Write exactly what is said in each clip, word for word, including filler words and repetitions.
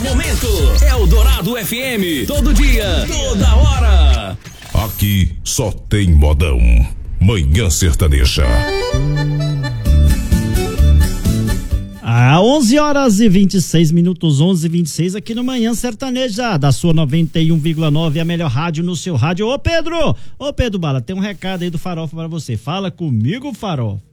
momento. Eldorado F M, todo dia, toda hora. Aqui só tem modão. Manhã Sertaneja. Ah, onze horas e vinte e seis minutos, onze e vinte e seis aqui no Manhã Sertaneja, da sua noventa e um vírgula nove, a melhor rádio no seu rádio. Ô Pedro, ô Pedro Bala, tem um recado aí do Farofa para você. Fala comigo, Farofa.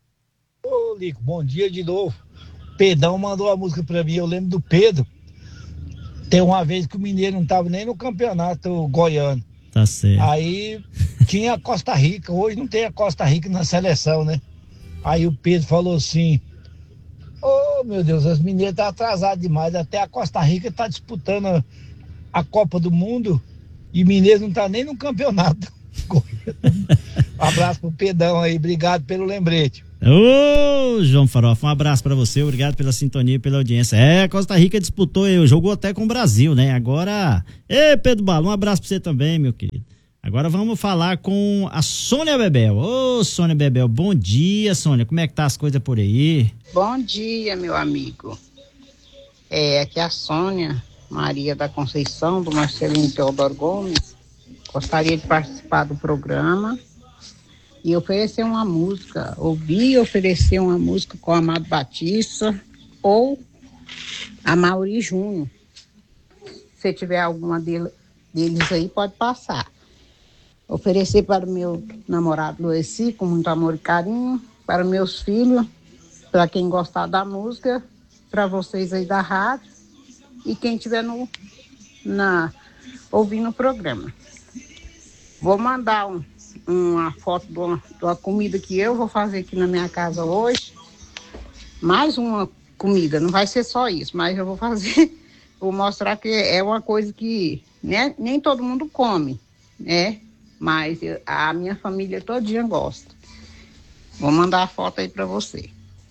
Ô Lico, bom dia de novo. Pedrão mandou a música pra mim, eu lembro do Pedro. Tem uma vez que o Mineiro não tava nem no campeonato goiano. Tá certo. Aí tinha a Costa Rica, hoje não tem a Costa Rica na seleção, né? Aí o Pedro falou assim: ô oh, meu Deus, os mineiros estão atrasados demais, até a Costa Rica tá disputando a, a Copa do Mundo e Mineiro não tá nem no campeonato. Um abraço pro Pedrão aí, obrigado pelo lembrete. Ô, João Farofa, um abraço pra você, obrigado pela sintonia e pela audiência. É, Costa Rica disputou, jogou até com o Brasil, né? Agora, ê, Pedro Bala, um abraço pra você também, meu querido. Agora vamos falar com a Sônia Bebel. Ô, Sônia Bebel, bom dia, Sônia, como é que tá as coisas por aí? Bom dia, meu amigo. É, aqui é a Sônia Maria da Conceição, do Marcelino Teodoro Gomes. Gostaria de participar do programa e oferecer uma música, ouvir oferecer uma música com o Amado Batista ou a Mauri Júnior. Se tiver alguma dele, deles aí, pode passar. Oferecer para o meu namorado Lueci, com muito amor e carinho, para meus filhos, para quem gostar da música, para vocês aí da rádio e quem estiver no, na, ouvindo o programa. Vou mandar um uma foto de uma, de uma comida que eu vou fazer aqui na minha casa hoje. Mais uma comida, não vai ser só isso, mas eu vou fazer, vou mostrar que é uma coisa que né, nem todo mundo come, né? Mas eu, a minha família todinha gosta. Vou mandar a foto aí para você.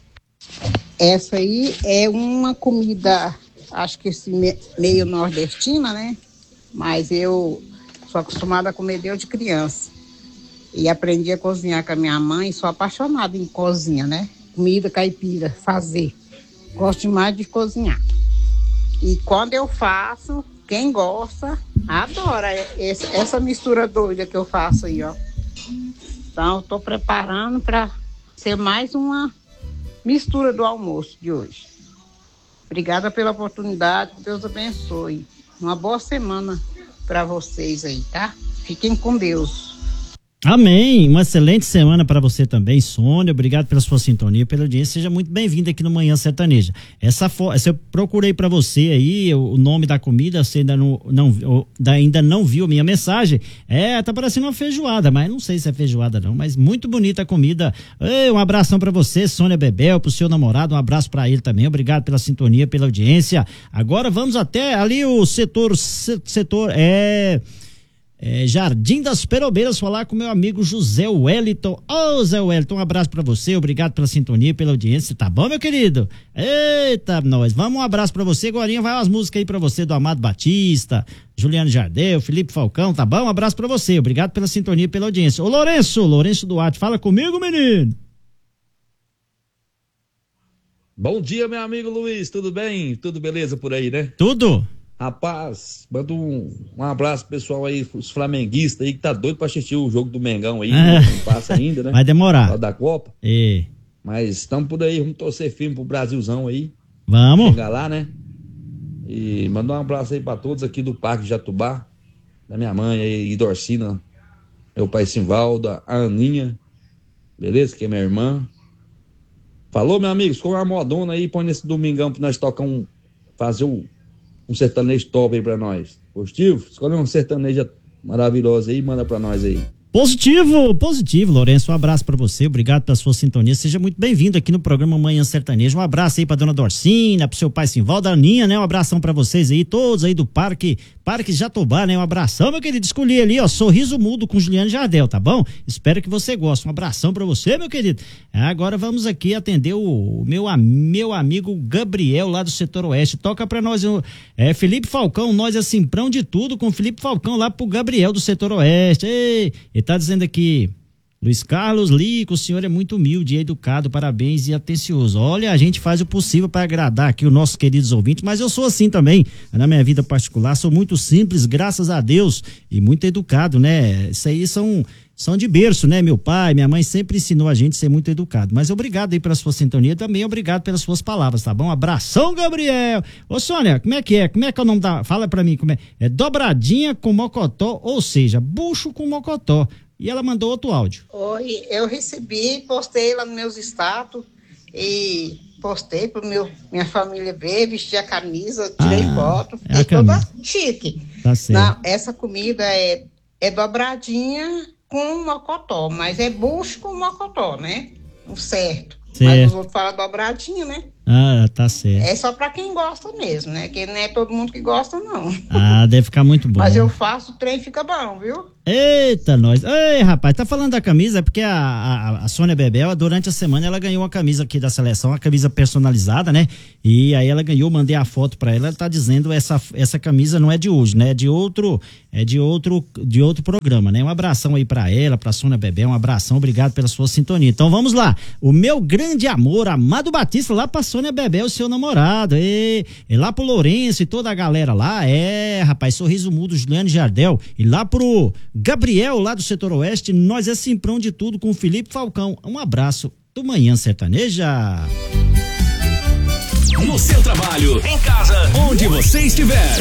Essa aí é uma comida, acho que esse meio nordestina, né? Mas eu sou acostumada a comer desde criança. E aprendi a cozinhar com a minha mãe, sou apaixonada em cozinha, né? Comida caipira, fazer. Gosto demais de cozinhar. E quando eu faço, quem gosta, adora esse, essa mistura doida que eu faço aí, ó. Então, estou preparando para ser mais uma mistura do almoço de hoje. Obrigada pela oportunidade, Deus abençoe. Uma boa semana para vocês aí, tá? Fiquem com Deus. Amém, uma excelente semana para você também, Sônia, obrigado pela sua sintonia, pela audiência, seja muito bem-vinda aqui no Manhã Sertaneja. Essa, essa eu procurei para você aí, o, o nome da comida, você ainda não, não, ainda não viu a minha mensagem, é, tá parecendo uma feijoada, mas não sei se é feijoada não, mas muito bonita a comida. Ei, um abração para você, Sônia Bebel, pro seu namorado, um abraço para ele também, obrigado pela sintonia, pela audiência. Agora vamos até ali o setor, setor, é... É, Jardim das Perobeiras, falar com meu amigo José Wellington. Ô, oh, Zé Wellington, um abraço pra você, obrigado pela sintonia, pela audiência, tá bom, meu querido? Eita, nós, vamos, um abraço pra você, agora vai umas músicas aí pra você do Amado Batista, Juliano Jardel, Felipe Falcão, tá bom? Um abraço pra você, obrigado pela sintonia, pela audiência. Ô, Lourenço, Lourenço Duarte, fala comigo, menino. Bom dia, meu amigo Luiz, tudo bem? Tudo beleza por aí, né? Tudo. Rapaz, manda um, um abraço pessoal aí, os flamenguistas aí que tá doido pra assistir o jogo do Mengão aí, é. Não passa ainda, né? Vai demorar. Lá da Copa. É. Mas estamos por aí, vamos torcer firme pro Brasilzão aí. Vamos. Chegar lá, né? E mandar um abraço aí pra todos aqui do Parque Jatubá, da minha mãe aí, Dorcina, meu pai Simvaldo, a Aninha, beleza? Que é minha irmã. Falou, meu amigo, ficou uma modona aí, põe nesse domingão pra nós tocar um, fazer um um sertanejo top aí pra nós. Positivo? Escolhe um sertanejo maravilhoso aí e manda pra nós aí. Positivo, positivo, Lourenço, um abraço pra você, obrigado pela sua sintonia, seja muito bem-vindo aqui no programa Manhã Sertaneja, um abraço aí pra dona Dorcina, pro seu pai Simvaldo, a Aninha, né, um abração pra vocês aí, todos aí do Parque, Parque Jatobá, né, um abração, meu querido, escolhi ali, ó, Sorriso Mudo com Juliano Jardel, tá bom? Espero que você goste, um abração pra você, meu querido. Agora vamos aqui atender o, o meu, meu amigo Gabriel, lá do setor oeste, toca pra nós, é, Felipe Falcão, nós é Simprão de tudo, com Felipe Falcão lá pro Gabriel do setor oeste, ei, tá dizendo aqui, Luiz Carlos Lico, o senhor é muito humilde e educado, parabéns e atencioso. Olha, a gente faz o possível para agradar aqui os nossos queridos ouvintes, mas eu sou assim também, na minha vida particular, sou muito simples, graças a Deus, e muito educado, né? Isso aí são, são de berço, né? Meu pai, minha mãe sempre ensinou a gente a ser muito educado, mas obrigado aí pela sua sintonia, também obrigado pelas suas palavras, tá bom? Abração, Gabriel! Ô, Sônia, como é que é? Como é que é o nome da... Fala pra mim, como é? É dobradinha com mocotó, ou seja, bucho com mocotó. E ela mandou outro áudio. Oi, eu recebi, postei lá nos meus status e postei para minha família ver, vesti a camisa, tirei ah, foto, é e toda chique. Tá certo. Não, essa comida é, é dobradinha com mocotó, mas é bucho com mocotó, né? O certo. certo. Mas os outros falam dobradinha, né? Ah, tá certo. É só pra quem gosta mesmo, né? Que não é todo mundo que gosta, não. Ah, deve ficar muito bom. Mas eu faço, o trem fica bom, viu? Eita, nós. Ei, rapaz, tá falando da camisa, é porque a, a, a Sônia Bebel, durante a semana, ela ganhou uma camisa aqui da seleção, uma camisa personalizada, né? E aí ela ganhou, mandei a foto pra ela, ela tá dizendo essa, essa camisa não é de hoje, né? É de outro, é de outro, de outro programa, né? Um abração aí pra ela, pra Sônia Bebel, um abração, obrigado pela sua sintonia. Então vamos lá, o meu grande amor, Amado Batista, lá pra Sônia Bebel, seu namorado, e, e lá pro Lourenço e toda a galera lá, é, rapaz, Sorriso Mudo, Juliano Jardel, e lá pro Gabriel, lá do setor oeste, nós é Simprão de Tudo com o Felipe Falcão. Um abraço do Manhã Sertaneja. No seu trabalho, em casa, onde você estiver.